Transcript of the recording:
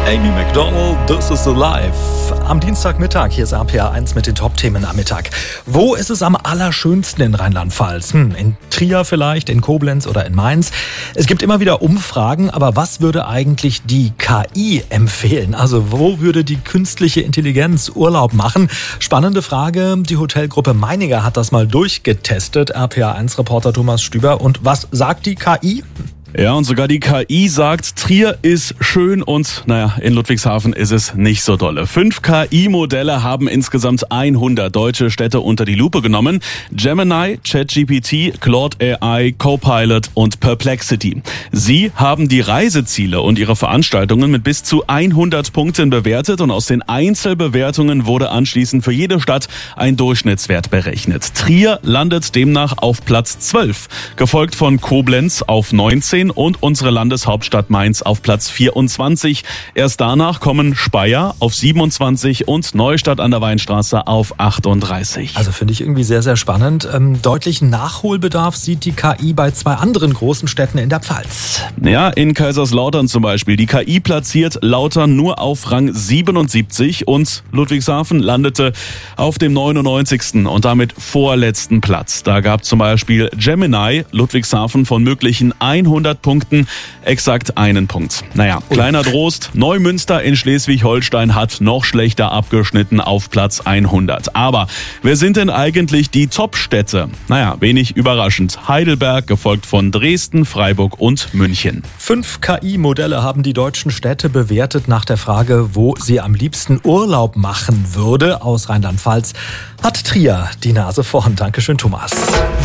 Amy Macdonald, This is the Life. Am Dienstagmittag, hier ist RPA 1 mit den Top-Themen am Mittag. Wo ist es am allerschönsten in Rheinland-Pfalz? In Trier vielleicht, in Koblenz oder in Mainz? Es gibt immer wieder Umfragen, aber was würde eigentlich die KI empfehlen? Also wo würde die künstliche Intelligenz Urlaub machen? Spannende Frage. Die Hotelgruppe Meininger hat das mal durchgetestet. RPA 1-Reporter Thomas Stüber. Und was sagt die KI? Ja, und sogar die KI sagt, Trier ist schön und, in Ludwigshafen ist es nicht so dolle. 5 KI-Modelle haben insgesamt 100 deutsche Städte unter die Lupe genommen. Gemini, ChatGPT, Claude AI, Copilot und Perplexity. Sie haben die Reiseziele und ihre Veranstaltungen mit bis zu 100 Punkten bewertet und aus den Einzelbewertungen wurde anschließend für jede Stadt ein Durchschnittswert berechnet. Trier landet demnach auf Platz 12, gefolgt von Koblenz auf 19 und unsere Landeshauptstadt Mainz auf Platz 24. Erst danach kommen Speyer auf 27 und Neustadt an der Weinstraße auf 38. Also finde ich irgendwie sehr, sehr spannend. Deutlichen Nachholbedarf sieht die KI bei 2 anderen großen Städten in der Pfalz. Ja, in Kaiserslautern zum Beispiel. Die KI platziert Lautern nur auf Rang 77 und Ludwigshafen landete auf dem 99. und damit vorletzten Platz. Da gab zum Beispiel Gemini Ludwigshafen von möglichen 100 Punkten exakt einen Punkt. Kleiner Trost, Neumünster in Schleswig-Holstein hat noch schlechter abgeschnitten auf Platz 100. Aber wer sind denn eigentlich die Top-Städte? Wenig überraschend. Heidelberg, gefolgt von Dresden, Freiburg und München. 5 KI-Modelle haben die deutschen Städte bewertet nach der Frage, wo sie am liebsten Urlaub machen würde. Aus Rheinland-Pfalz hat Trier die Nase vorn. Dankeschön, Thomas.